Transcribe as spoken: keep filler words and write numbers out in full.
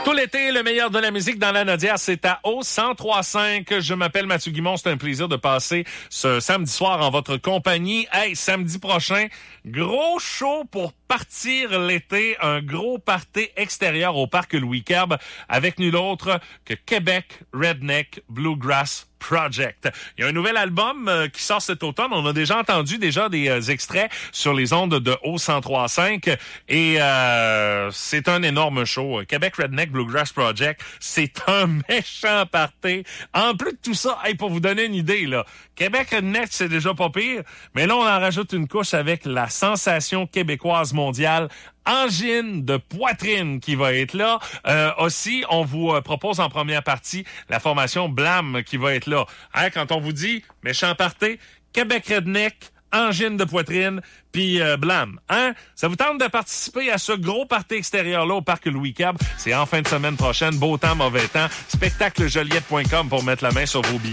Tout l'été, le meilleur de la musique dans la Nodière, c'est à O cent trois cinq. Je m'appelle Mathieu Guimond. C'est un plaisir de passer ce samedi soir en votre compagnie. Hey, samedi prochain, gros show pour partir l'été. Un gros party extérieur au parc Louis-Querbe avec nul autre que Québec Redneck Bluegrass Project. Il y a un nouvel album euh, qui sort cet automne. On a déjà entendu déjà des euh, extraits sur les ondes de O cent trois cinq et euh, c'est un énorme show. Québec Redneck Bluegrass Project, c'est un méchant party. En plus de tout ça, hey, pour vous donner une idée, là, Québec Redneck, c'est déjà pas pire, mais là, on en rajoute une couche avec la sensation québécoise mondiale Angine de poitrine qui va être là. Euh, aussi, on vous euh, propose en première partie la formation Blam qui va être là. Hein, quand on vous dit méchant party, Québec Redneck, Angine de poitrine, puis euh, Blam. Hein? Ça vous tente de participer à ce gros party extérieur-là au parc Louis-Querbe? C'est en fin de semaine prochaine. Beau temps, mauvais temps. spectacle joliette point com pour mettre la main sur vos billets.